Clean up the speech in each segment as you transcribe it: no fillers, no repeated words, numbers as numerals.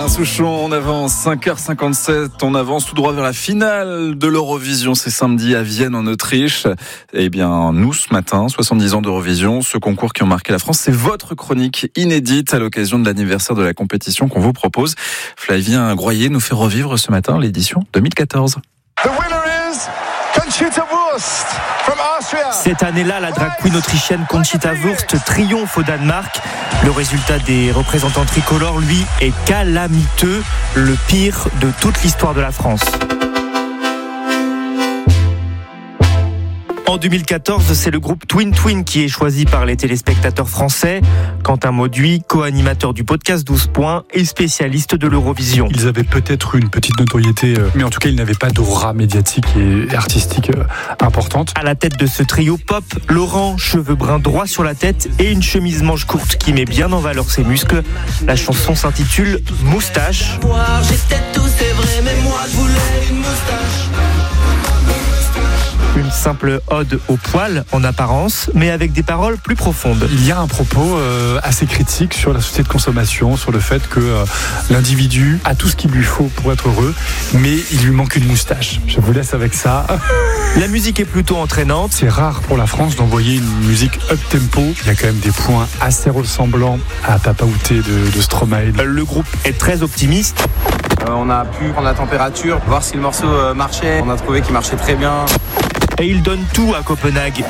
Souchon, on avance 5h57, on avance tout droit vers la finale de l'Eurovision. C'est samedi à Vienne en Autriche. Eh bien, nous ce matin, 70 ans d'Eurovision, ce concours qui a marqué la France, c'est votre chronique inédite à l'occasion de l'anniversaire de la compétition qu'on vous propose. Flavien Groyer nous fait revivre ce matin l'édition 2014. The winner is Conchita Wurst from Austria. Cette année-là, la drag queen autrichienne Conchita Wurst triomphe au Danemark. Le résultat des représentants tricolores, lui, est calamiteux, le pire de toute l'histoire de la France. En 2014, c'est le groupe Twin Twin qui est choisi par les téléspectateurs français. Quentin Mauduit, co-animateur du podcast 12 points et spécialiste de l'Eurovision. Ils avaient peut-être une petite notoriété, mais en tout cas, ils n'avaient pas d'aura médiatique et artistique importante. À la tête de ce trio pop, Laurent, cheveux bruns droits sur la tête et une chemise manche courte qui met bien en valeur ses muscles. La chanson s'intitule Moustache. J'étais tout, c'est vrai, mais moi je voulais une moustache. Une simple ode au poil en apparence, mais avec des paroles plus profondes. Il y a un propos assez critique sur la société de consommation, sur le fait que l'individu a tout ce qu'il lui faut pour être heureux, mais il lui manque une moustache. Je vous laisse avec ça. La musique est plutôt entraînante. C'est rare pour la France d'envoyer une musique up-tempo. Il y a quand même des points assez ressemblants à Papa Outé de Stromae. Le groupe est très optimiste. On a pu prendre la température, voir si le morceau marchait. On a trouvé qu'il marchait très bien. Et il donne tout à Copenhague.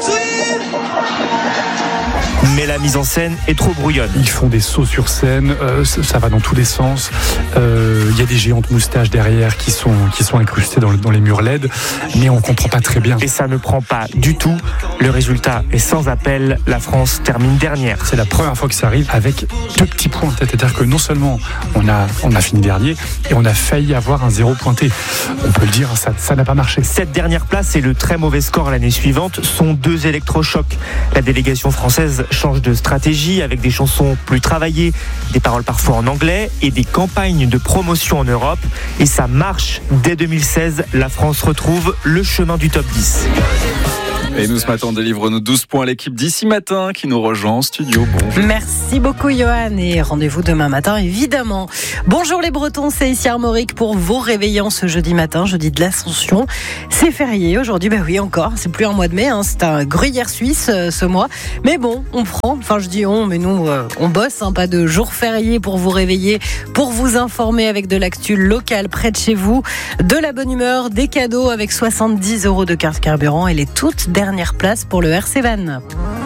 Mais la mise en scène est trop brouillonne. Ils font des sauts sur scène, ça va dans tous les sens. Il y a des géantes moustaches derrière qui sont incrustées dans les murs LED, mais on comprend pas très bien. Et ça ne prend pas du tout. Le résultat est sans appel. La France termine dernière. C'est la première fois que ça arrive avec 2 petits points. C'est-à-dire que non seulement on a fini dernier, et on a failli avoir un 0 pointé. On peut le dire, ça n'a pas marché. Cette dernière place et le très mauvais score l'année suivante sont 2 électrochocs. La délégation française change de stratégie avec des chansons plus travaillées, des paroles parfois en anglais et des campagnes de promotion en Europe. Et ça marche. Dès 2016, la France retrouve le chemin du top 10. Et nous, ce matin, on délivre nos 12 points à l'équipe d'ici matin qui nous rejoint en studio. Bonjour. Merci beaucoup, Johan. Et rendez-vous demain matin, évidemment. Bonjour les Bretons, c'est ici Armorique pour vos réveillants ce jeudi matin, jeudi de l'Ascension. C'est férié aujourd'hui, oui, encore. C'est plus un mois de mai, c'est un gruyère suisse ce mois. Mais bon, on prend. Enfin, je dis on, mais nous, on bosse. Pas de jour férié pour vous réveiller, pour vous informer avec de l'actu locale près de chez vous, de la bonne humeur, des cadeaux avec 70 € de carte carburant et les toutes dernière place pour le RC Van.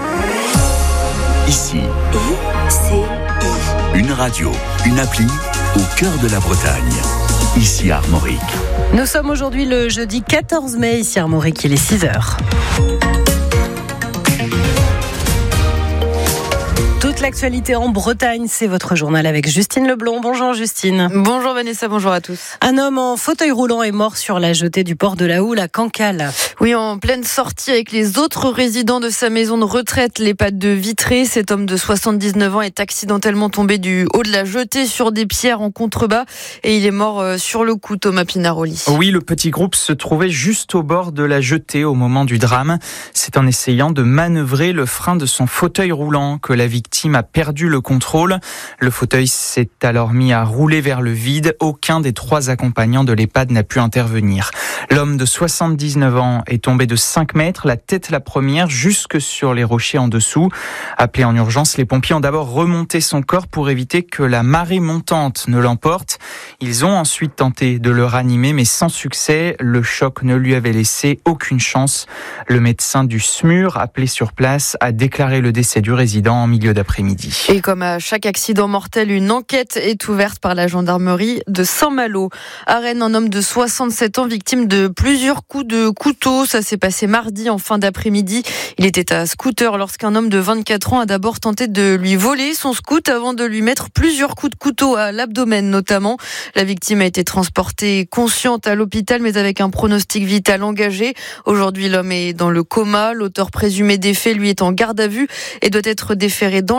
Ici, une radio, une appli au cœur de la Bretagne. Ici Armorique. Nous sommes aujourd'hui le jeudi 14 mai, ici Armorique, il est 6h. Toute l'actualité en Bretagne, c'est votre journal avec Justine Leblond. Bonjour Justine. Bonjour Vanessa, bonjour à tous. Un homme en fauteuil roulant est mort sur la jetée du port de la Houle à Cancale. Oui, en pleine sortie avec les autres résidents de sa maison de retraite, l'EHPAD de Vitré. Cet homme de 79 ans est accidentellement tombé du haut de la jetée sur des pierres en contrebas et il est mort sur le coup, Thomas Pinaroli. Oui, le petit groupe se trouvait juste au bord de la jetée au moment du drame. C'est en essayant de manœuvrer le frein de son fauteuil roulant que la victime a perdu le contrôle. Le fauteuil s'est alors mis à rouler vers le vide. Aucun des 3 accompagnants de l'EHPAD n'a pu intervenir. L'homme de 79 ans est tombé de 5 mètres, la tête la première, jusque sur les rochers en dessous. Appelés en urgence, les pompiers ont d'abord remonté son corps pour éviter que la marée montante ne l'emporte. Ils ont ensuite tenté de le ranimer, mais sans succès. Le choc ne lui avait laissé aucune chance. Le médecin du SMUR, appelé sur place, a déclaré le décès du résident en milieu d'après-midi. Et comme à chaque accident mortel, une enquête est ouverte par la gendarmerie de Saint-Malo. À Rennes, un homme de 67 ans victime de plusieurs coups de couteau. Ça s'est passé mardi en fin d'après-midi. Il était à scooter lorsqu'un homme de 24 ans a d'abord tenté de lui voler son scoot avant de lui mettre plusieurs coups de couteau à l'abdomen notamment. La victime a été transportée consciente à l'hôpital mais avec un pronostic vital engagé. Aujourd'hui, l'homme est dans le coma. L'auteur présumé des faits, lui, est en garde à vue et doit être déféré dans la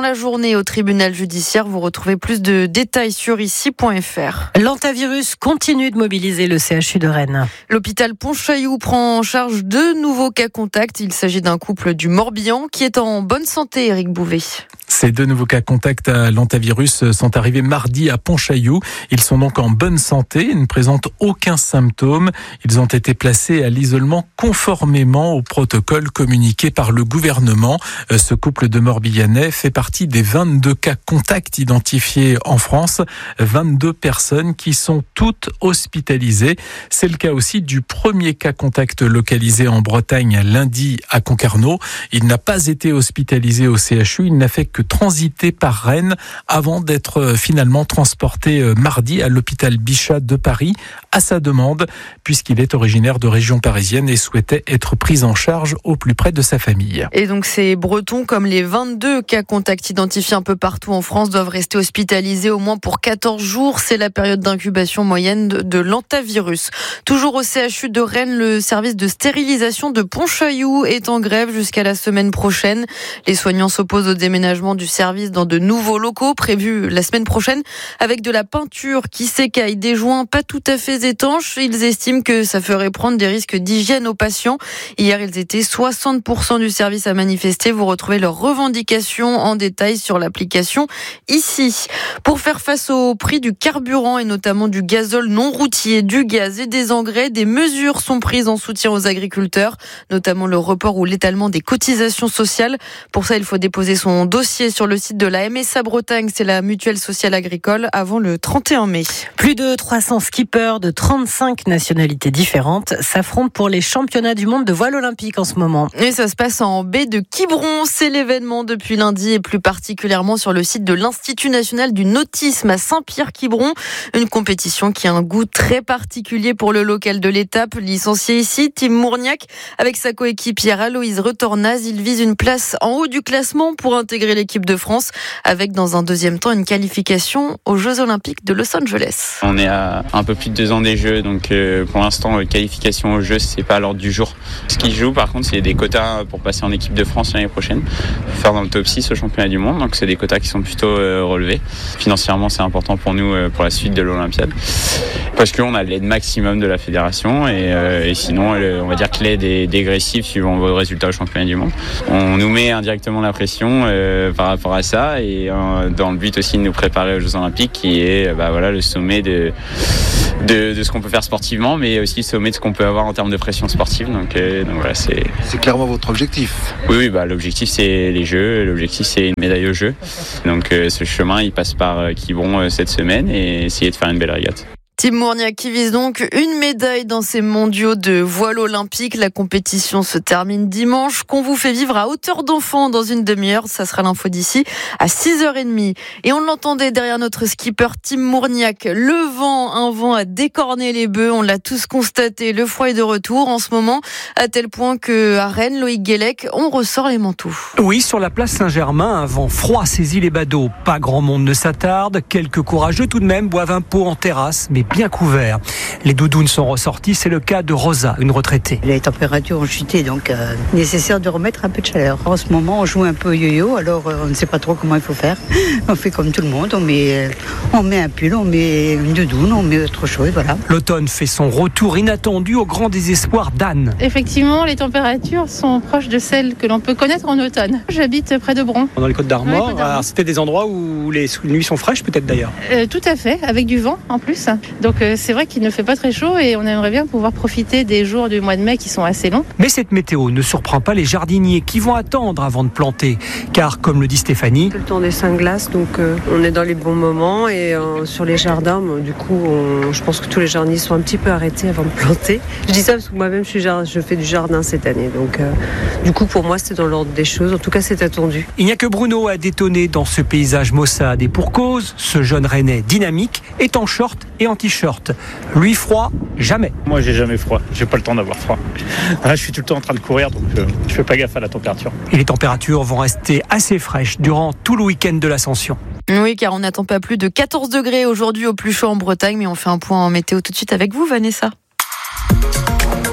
la journée au tribunal judiciaire. Vous retrouvez plus de détails sur ici.fr. L'antavirus continue de mobiliser le CHU de Rennes. L'hôpital Pontchaillou prend en charge 2 nouveaux cas contacts. Il s'agit d'un couple du Morbihan qui est en bonne santé, Éric Bouvet. Ces 2 nouveaux cas contacts à l'antavirus sont arrivés mardi à Pontchaillou. Ils sont donc en bonne santé, ils ne présentent aucun symptôme. Ils ont été placés à l'isolement conformément au protocole communiqué par le gouvernement. Ce couple de Morbihanais fait partie des 22 cas contacts identifiés en France. 22 personnes qui sont toutes hospitalisées. C'est le cas aussi du premier cas contact localisé en Bretagne lundi à Concarneau. Il n'a pas été hospitalisé au CHU, il n'a fait que transiter par Rennes avant d'être finalement transporté mardi à l'hôpital Bichat de Paris à sa demande, puisqu'il est originaire de région parisienne et souhaitait être pris en charge au plus près de sa famille. Et donc ces Bretons, comme les 22 cas contacts identifiés un peu partout en France, doivent rester hospitalisés au moins pour 14 jours. C'est la période d'incubation moyenne de l'antavirus. Toujours au CHU de Rennes, le service de stérilisation de Pontchaillou est en grève jusqu'à la semaine prochaine. Les soignants s'opposent au déménagement du service dans de nouveaux locaux prévus la semaine prochaine avec de la peinture qui s'écaille, des joints pas tout à fait étanches. Ils estiment que ça ferait prendre des risques d'hygiène aux patients. Hier, ils étaient 60% du service à manifester. Vous retrouvez leurs revendications en détail sur l'application ici. Pour faire face au prix du carburant et notamment du gazole non routier, du gaz et des engrais, des mesures sont prises en soutien aux agriculteurs, notamment le report ou l'étalement des cotisations sociales. Pour ça, il faut déposer son dossier sur le site de la MSA Bretagne, c'est la mutuelle sociale agricole, avant le 31 mai. Plus de 300 skippers de 35 nationalités différentes s'affrontent pour les championnats du monde de voile olympique en ce moment. Et ça se passe en baie de Quiberon. C'est l'événement depuis lundi et plus particulièrement sur le site de l'Institut national du nautisme à Saint-Pierre-Quiberon. Une compétition qui a un goût très particulier pour le local de l'étape. Licencié ici, Tim Mourniac, avec sa coéquipière Aloïse Retornaz, il vise une place en haut du classement pour intégrer l'équipe de France, avec dans un deuxième temps une qualification aux Jeux Olympiques de Los Angeles. On est à un peu plus de 2 ans des Jeux, donc pour l'instant, qualification aux Jeux, c'est pas à l'ordre du jour. Ce qui joue, par contre, c'est des quotas pour passer en équipe de France l'année prochaine, faire dans le top 6 au championnat du monde, donc c'est des quotas qui sont plutôt relevés. Financièrement, c'est important pour nous pour la suite de l'Olympiade, parce qu'on a l'aide maximum de la fédération et sinon, on va dire que l'aide est dégressive suivant vos résultats au championnat du monde. On nous met indirectement la pression par rapport à ça et dans le but aussi de nous préparer aux Jeux Olympiques qui est le sommet de ce qu'on peut faire sportivement, mais aussi le sommet de ce qu'on peut avoir en termes de pression sportive. Donc voilà, c'est clairement votre objectif. Oui, l'objectif c'est les Jeux, l'objectif c'est une médaille aux Jeux. Donc ce chemin il passe par Quiberon cette semaine et essayer de faire une belle régate. Tim Mourniac qui vise donc une médaille dans ces mondiaux de voile olympique. La compétition se termine dimanche, qu'on vous fait vivre à hauteur d'enfant dans une demi-heure. Ça sera l'info d'ici à 6h30. Et on l'entendait derrière notre skipper Tim Mourniac. Le vent, un vent à décorner les bœufs. On l'a tous constaté. Le froid est de retour en ce moment, à tel point que à Rennes, Loïc Guélec, on ressort les manteaux. Oui, sur la place Saint-Germain, un vent froid saisit les badauds. Pas grand monde ne s'attarde. Quelques courageux tout de même boivent un pot en terrasse, mais bien couverts. Les doudounes sont ressorties, c'est le cas de Rosa, une retraitée. Les températures ont chuté, donc nécessaire de remettre un peu de chaleur. En ce moment, on joue un peu yo-yo, alors on ne sait pas trop comment il faut faire. On fait comme tout le monde, on met un pull, on met une doudoune, on met autre chose, voilà. L'automne fait son retour inattendu au grand désespoir d'Anne. Effectivement, les températures sont proches de celles que l'on peut connaître en automne. J'habite près de Bron. Dans les Côtes-d'Armor, c'était des endroits où les nuits sont fraîches peut-être d'ailleurs. Tout à fait, avec du vent en plus. Donc c'est vrai qu'il ne fait pas très chaud et on aimerait bien pouvoir profiter des jours du mois de mai qui sont assez longs. Mais cette météo ne surprend pas les jardiniers qui vont attendre avant de planter. Car comme le dit Stéphanie, c'est le temps des Saint-Glaces, donc on est dans les bons moments et sur les jardins, du coup je pense que tous les jardiniers sont un petit peu arrêtés avant de planter. Je dis ça parce que moi-même je fais du jardin cette année, donc du coup pour moi c'est dans l'ordre des choses, en tout cas c'est attendu. Il n'y a que Bruno à détonner dans ce paysage maussade et pour cause, ce jeune Rennais dynamique est en short et en t-shirt. Lui froid, jamais. Moi j'ai jamais froid, j'ai pas le temps d'avoir froid. Là, je suis tout le temps en train de courir, donc je fais pas gaffe à la température. Et les températures vont rester assez fraîches durant tout le week-end de l'Ascension. Oui, car on n'attend pas plus de 14 degrés aujourd'hui au plus chaud en Bretagne, mais on fait un point en météo tout de suite avec vous, Vanessa.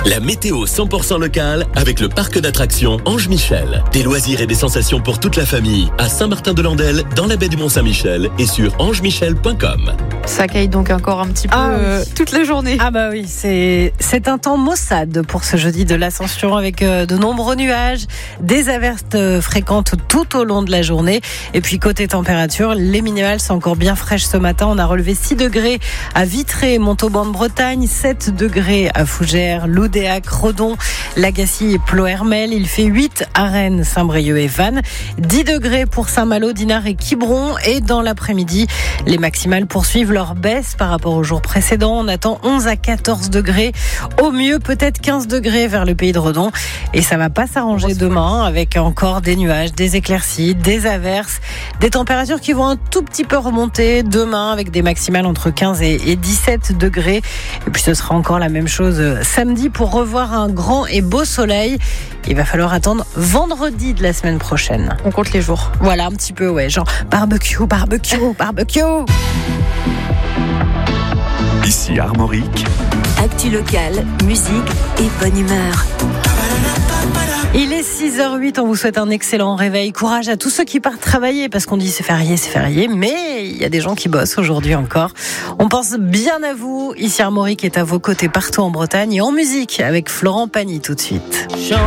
La météo 100% locale avec le parc d'attractions Ange Michel. Des loisirs et des sensations pour toute la famille à Saint-Martin-de-Landelle, dans la baie du Mont-Saint-Michel et sur angemichel.com. Ça caille donc encore un petit peu toute la journée. Ah bah oui, c'est un temps maussade pour ce jeudi de l'Ascension avec de nombreux nuages, des averses fréquentes tout au long de la journée. Et puis côté température, les minimales sont encore bien fraîches ce matin. On a relevé 6 degrés à Vitré, Montauban de Bretagne, 7 degrés à Fougères, Loudéac, Redon, Lagacy et Ploërmel. Il fait 8 à Rennes, Saint-Brieuc et Vannes, 10 degrés pour Saint-Malo, Dinard et Quiberon. Et dans l'après-midi, les maximales poursuivent leur baisse par rapport aux jours précédents. On attend 11 à 14 degrés. Au mieux, peut-être 15 degrés vers le pays de Redon. Et ça va pas s'arranger demain avec encore des nuages, des éclaircies, des averses, des températures qui vont un tout petit peu remonter demain avec des maximales entre 15 et 17 degrés. Et puis ce sera encore la même chose samedi pour revoir un grand et beau soleil. Il va falloir attendre vendredi de la semaine prochaine. On compte les jours. Voilà, un petit peu, ouais, genre barbecue, barbecue, barbecue. Ici Armorique. Actu locale, musique et bonne humeur. Il est 6h08, on vous souhaite un excellent réveil. Courage à tous ceux qui partent travailler, parce qu'on dit c'est férié, mais il y a des gens qui bossent aujourd'hui encore. On pense bien à vous. Ici Armorique est à vos côtés partout en Bretagne et en musique avec Florent Pagny tout de suite.